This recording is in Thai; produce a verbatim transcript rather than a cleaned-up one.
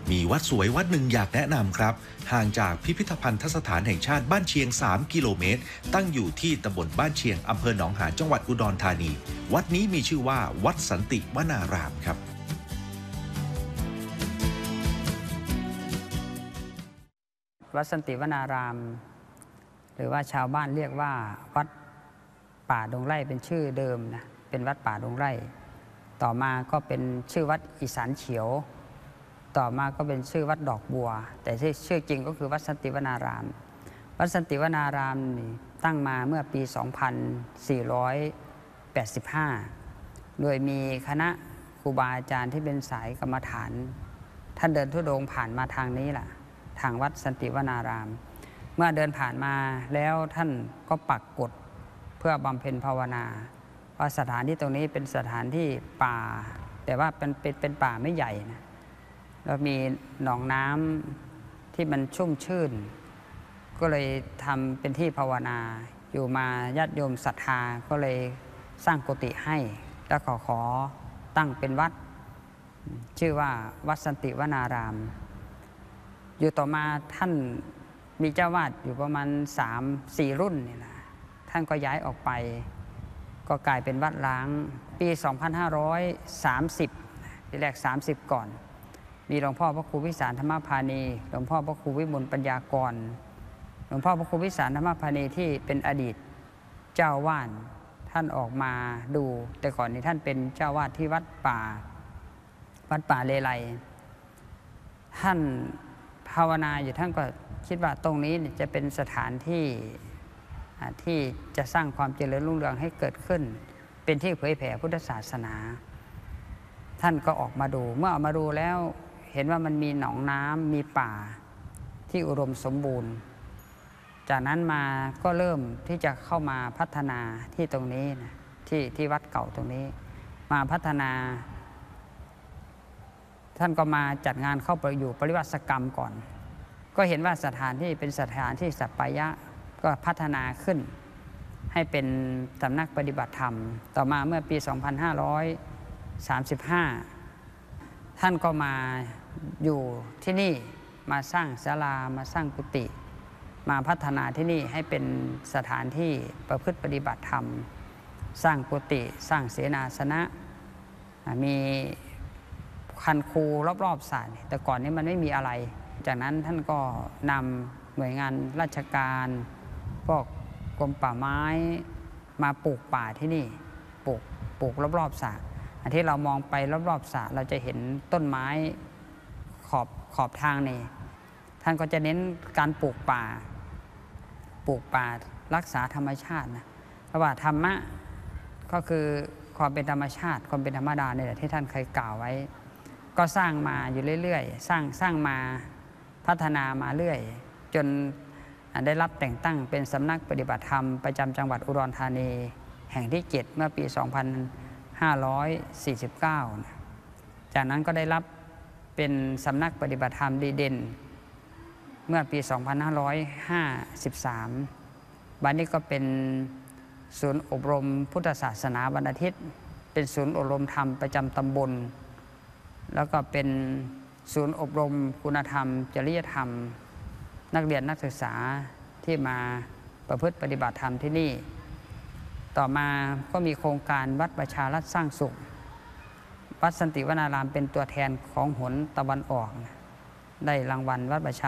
มีวัดสวยวัดหนึ่งอยากแนะนำครับห่างจากพิพิธภัณฑสถานแห่งชาติบ้านเชียงสามกิโลเมตรตั้งอยู่ที่ตำบลบ้านเชียงอำเภอหนองหานจังหวัดอุดรธานีวัดนี้มีชื่อว่าวัดสันติวนารามครับวัดสันติวนารามหรือว่าชาวบ้านเรียกว่าวัดป่าดงไร่เป็นชื่อเดิมนะเป็นวัดป่าดงไร่ต่อมาก็เป็นชื่อวัดอีสานเขียวต่อมาก็เป็นชื่อวัดดอกบัวแต่ชื่อจริงก็คือวัดสันติวนารามวัดสันติวนารามนี่ตั้งมาเมื่อปี สองพันสี่ร้อยแปดสิบห้า โดยมีคณะครูบาอาจารย์ที่เป็นสายกรรมฐานท่านเดินธุดงค์ผ่านมาทางนี้แหละทางวัดสันติวนารามเมื่อเดินผ่านมาแล้วท่านก็ปักกฎเพื่อบำเพ็ญภาวนาว่าสถานที่ตรงนี้เป็นสถานที่ป่าแต่ว่าเป็นเป็นเป็นป่าไม่ใหญ่นะแล้วมีหนองน้ำที่มันชุ่มชื่นก็เลยทำเป็นที่ภาวนาอยู่มาญาติโยมศรัทธาก็เลยสร้างกุฏิให้แล้วขอขอตั้งเป็นวัดชื่อว่าวัดสันติวนารามอยู่ต่อมาท่านมีเจ้าวาดอยู่ประมาณ สามสี่ รุ่นนี่แหละท่านก็ย้ายออกไปก็กลายเป็นวัดร้างปี สองพันห้าร้อยสามสิบ ทีแรกสามสิบก่อนมีหลวงพ่อพระครูวิสารธรรมพานีหลวงพ่อพระครูวิมลปัญญากรหลวงพ่อพระครูวิสารธรรมพานีที่เป็นอดีตเจ้าวาดท่านออกมาดูแต่ก่อนนี้ท่านเป็นเจ้าวาดที่วัดป่าวัดป่าเลไลท่านภาวนาอยู่ท่านก็คิดว่าตรงนี้จะเป็นสถานที่ที่จะสร้างความเจริญรุ่งเรืองให้เกิดขึ้นเป็นที่เผยแผ่พุทธศาสนาท่านก็ออกมาดูเมื่อออกมาดูแล้วเห็นว่ามันมีหนองน้ำมีป่าที่อุดมสมบูรณ์จากนั้นมาก็เริ่มที่จะเข้ามาพัฒนาที่ตรงนี้นะที่ที่วัดเก่าตรงนี้มาพัฒนาท่านก็มาจัดงานเข้าไปอยู่ปริวัติกรรมก่อนก็เห็นว่าสถานที่เป็นสถานที่สัปปายะก็พัฒนาขึ้นให้เป็นสำนักปฏิบัติธรรมต่อมาเมื่อปี สองพันห้าร้อยสามสิบห้า ท่านก็มาอยู่ที่นี่มาสร้างศาลามาสร้างกุฏิมาพัฒนาที่นี่ให้เป็นสถานที่ประพฤติปฏิบัติธรรมสร้างกุฏิสร้างเสนาสนะมีคันคูรอบๆศาลแต่ก่อนนี้มันไม่มีอะไรจากนั้นท่านก็นำหน่วยงานราชการพวกกรมป่าไม้มาปลูกป่าที่นี่ปลูกปลูกรอบๆสระอันที่เรามองไปรอบๆสระเราจะเห็นต้นไม้ขอบขอบทางนี่ท่านก็จะเน้นการปลูกป่าปลูกป่ารักษาธรรมชาตินะเพราะว่าธรรมะก็คือความเป็นธรรมชาติความเป็นธรรมดาเนี่ยที่ท่านเคยกล่าวไว้ก็สร้างมาอยู่เรื่อยๆสร้างสร้างมาพัฒนามาเรื่อยจนได้รับแต่งตั้งเป็นสำนักปฏิบัติธรรมประจำจังหวัดอุดรธานีแห่งที่เจ็ดเมื่อปี สองพันห้าร้อยสี่สิบเก้า จากนั้นก็ได้รับเป็นสำนักปฏิบัติธรรมดีเด่นเมื่อปี สองพันห้าร้อยห้าสิบสาม บัดนี้ก็เป็นศูนย์อบรมพุทธศาสนาวันอาทิตย์เป็นศูนย์อบรมธรรมประจำตำบลแล้วก็เป็นศูนย์อบรมคุณธรรมจริยธรรมนักเรียนนักศึกษาที่มาประพฤติปฏิบัติธรรมที่นี่ต่อมาก็มีโครงการวัดประชารัฐสร้างสุขวัดสันติวนารามเป็นตัวแทนของหนตะวันออกได้รางวัลวัดประชา